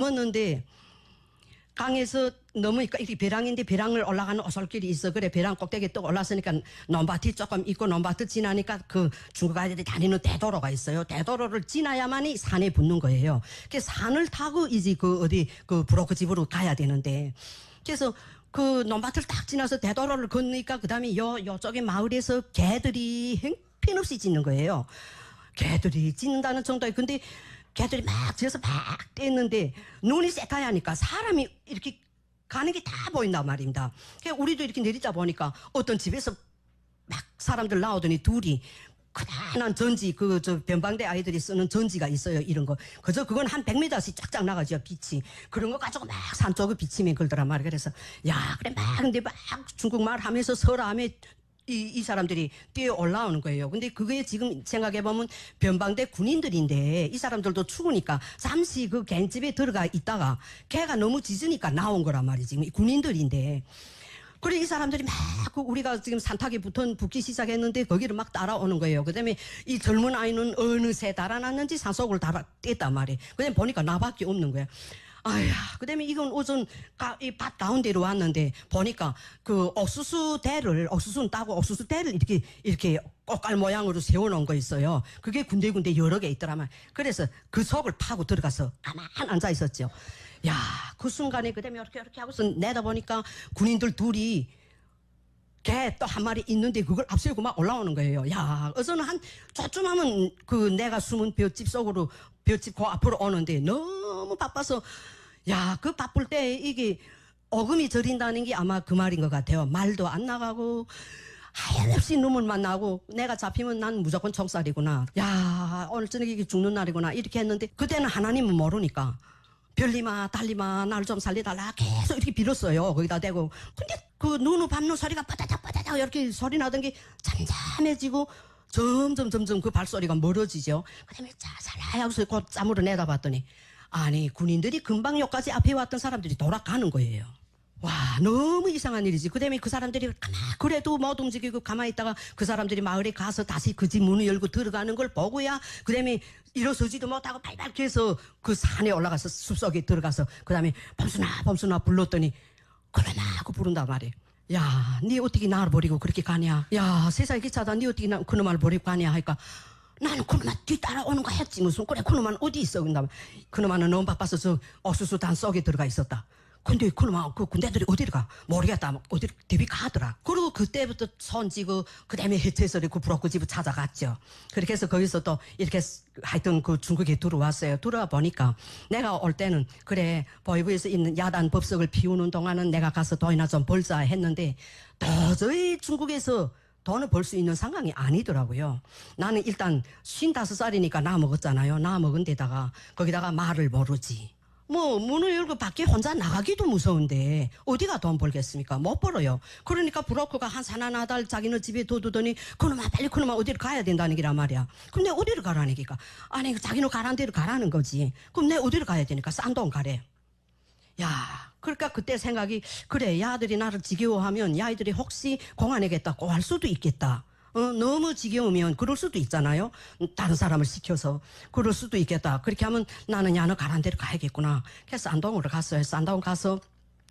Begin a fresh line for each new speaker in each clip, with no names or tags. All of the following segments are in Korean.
넘었는데 강에서 넘으니까 이렇게 벼랑인데 벼랑을 올라가는 오솔길이 있어. 그래 벼랑 꼭대기에 또 올랐으니까 논밭이 조금 있고 논밭을 지나니까 그 중국 아이들이 다니는 대도로가 있어요. 대도로를 지나야만이 산에 붙는 거예요. 그래서 산을 타고 이제 그 어디 그 브로커 집으로 가야 되는데 그래서 그 논밭을 딱 지나서 대도로를 건너니까 그다음에 요쪽에 마을에서 개들이 형편없이 짖는 거예요. 개들이 짖는다는 정도에 근데 개들이 막 짖어서 막 떼는데 눈이 새카야니까 사람이 이렇게 가는 게 다 보인단 말입니다. 그러니까 우리도 이렇게 내리다 보니까 어떤 집에서 막 사람들 나오더니 둘이 크다란 전지 저 변방대 아이들이 쓰는 전지가 있어요. 이런 거 그건 한 100m씩 쫙쫙 나가죠. 빛이 그런 거 가지고 막 산 쪽에 비치면 걸더란 말이에요. 그래서 야 그래 막 근데 막 중국말 하면서 설하며 이 사람들이 뛰어 올라오는 거예요. 근데 그게 지금 생각해보면 변방대 군인들인데 이 사람들도 추우니까 잠시 그 갱집에 들어가 있다가 개가 너무 짖으니까 나온 거란 말이지. 지금 군인들인데. 그래 이 사람들이 막 우리가 지금 산탁에 붙기 시작했는데 거기를 막 따라오는 거예요. 그다음에 이 젊은 아이는 어느새 달아났는지 산속을 뗐단 말이에요. 그다음에 보니까 나밖에 없는 거야. 아야, 그다음에 이건 우선 이 밭 가운데로 왔는데 보니까 그 옥수수는 따고 옥수수대를 이렇게 꽃갈 모양으로 세워놓은 거 있어요. 그게 군데군데 여러 개 있더라만. 그래서 그 속을 파고 들어가서 가만 앉아 있었죠. 야, 그 순간에 그다음에 이렇게 하고서 내다보니까 군인들 둘이 개 또 한 마리 있는데 그걸 앞세우고 막 올라오는 거예요. 야, 어서는 한 조금 하면 그 내가 숨은 볏집 속으로 볏집 그 앞으로 오는데 너무 바빠서 야, 그 바쁠 때 이게 어금이 저린다는 게 아마 그 말인 것 같아요. 말도 안 나가고 하염없이 눈물만 나고 내가 잡히면 난 무조건 총살이구나. 야, 오늘 저녁에 죽는 날이구나. 이렇게 했는데 그때는 하나님은 모르니까 별님아 달님아 날 좀 살려달라 계속 이렇게 빌었어요. 거기다 대고. 근데 그 눈을 밟는 소리가 빠다닥 이렇게 소리 나던 게 잠잠해지고 점점 그 발소리가 멀어지죠. 그 다음에 자살하야 하고서 곧 짬으로 내다봤더니 아니 군인들이 금방 여기까지 앞에 왔던 사람들이 돌아가는 거예요. 와 너무 이상한 일이지. 그 다음에 그 사람들이 그래도 못 움직이고 가만히 있다가 그 사람들이 마을에 가서 다시 그 집 문을 열고 들어가는 걸 보고야 그 다음에 일어서지도 못하고 발발케 해서 그 산에 올라가서 숲속에 들어가서 그 다음에 범순아 불렀더니 그러나 하고 부른단 말이에요. 야, 니 어떻게 나를 버리고 그렇게 가냐? 야, 세상에 기차다. 니 어떻게 그놈을 버리고 가냐? 하니까 나는 그놈만 뒤따라오는 거 했지. 무슨 그래 그놈만 어디 있어? 그놈은 너무 바빠서 저 옥수수 단 속에 들어가 있었다. 근데 그놈아 그 군대들이 어디를 가? 모르겠다. 어디를 대비 가더라. 그리고 그때부터 손지고 그다음에 해체해서 그 브로커 집을 찾아갔죠. 그렇게 해서 거기서 또 이렇게 하여튼 그 중국에 들어왔어요. 들어와 보니까 내가 올 때는 그래 보이부에서 있는 야단 법석을 피우는 동안은 내가 가서 돈이나 좀 벌자 했는데 도저히 중국에서 돈을 벌 수 있는 상황이 아니더라고요. 나는 일단 55살이니까 나 먹었잖아요. 나 먹은 데다가 거기다가 말을 모르지. 뭐 문을 열고 밖에 혼자 나가기도 무서운데 어디가 돈 벌겠습니까? 못 벌어요. 그러니까 브로커가 한 사나나달 자기네 집에 둬두더니 그놈아 빨리 그놈아 어디를 가야 된다는 게란 말이야. 그럼 내 어디를 가라는 게까? 아니 자기는 가라는 데로 가라는 거지. 그럼 내 어디를 가야 되니까? 쌍동 가래. 야, 그러니까 그때 생각이 그래 야들이 나를 지겨워하면 야이들이 혹시 공안하겠다고 할 수도 있겠다. 너무 지겨우면 그럴 수도 있잖아요. 다른 사람을 시켜서 그럴 수도 있겠다. 그렇게 하면 나는 야너 가란 데로 가야겠구나. 그래서 안동으로 갔어요. 안동 가서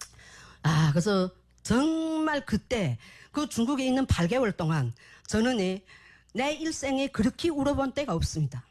그래서 정말 그때 그 중국에 있는 8개월 동안 저는 내 일생에 그렇게 울어본 때가 없습니다.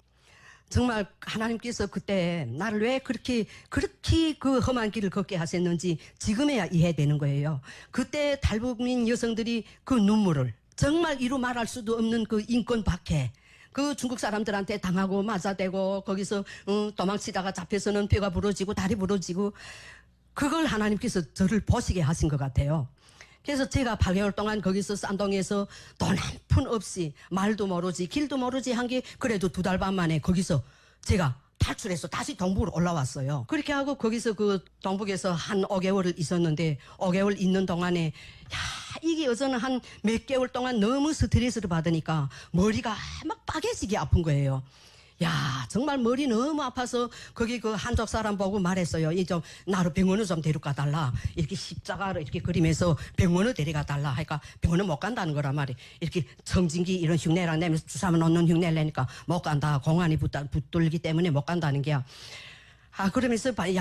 정말 하나님께서 그때 나를 왜 그렇게 그 험한 길을 걷게 하셨는지 지금에야 이해되는 거예요. 그때 탈북민 여성들이 그 눈물을 정말 이루 말할 수도 없는 그 인권 박해, 그 중국 사람들한테 당하고 맞아대고 거기서 도망치다가 잡혀서는 뼈가 부러지고 다리 부러지고 그걸 하나님께서 저를 보시게 하신 것 같아요. 그래서 제가 8개월 동안 거기서 쌍동에서 돈 한 푼 없이 말도 모르지 길도 모르지 한 게 그래도 2달 반 만에 거기서 제가 탈출해서 다시 동북으로 올라왔어요. 그렇게 하고 거기서 그 동북에서 한 5개월을 있었는데 5개월 있는 동안에 야 이게 어서는 한 몇 개월 동안 너무 스트레스를 받으니까 머리가 막 빠개지게 아픈 거예요. 야 정말 머리 너무 아파서 거기 그 한족 사람 보고 말했어요. 이 좀 나를 병원을 좀 데려가 달라. 이렇게 십자가로 이렇게 그리면서 병원을 데려가 달라 하니까 병원을 못 간다는 거란 말이에요. 이렇게 청진기 이런 흉내를 내면서 주사만 놓는 흉내를 내니까 못 간다. 공안이 붙들기 때문에 못 간다는 게야. 그러면서